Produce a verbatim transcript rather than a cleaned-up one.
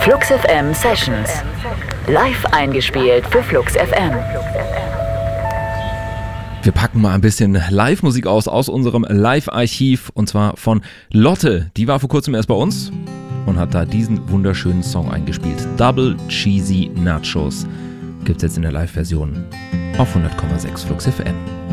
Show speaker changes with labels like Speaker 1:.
Speaker 1: Flux F M Sessions. Live eingespielt für Flux F M.
Speaker 2: Wir packen mal ein bisschen Live-Musik aus, aus unserem Live-Archiv, und zwar von Lotte. Die war vor kurzem erst bei uns und hat da diesen wunderschönen Song eingespielt. Double Cheesy Nachos gibt's jetzt in der Live-Version auf hundert Komma sechs Flux F M.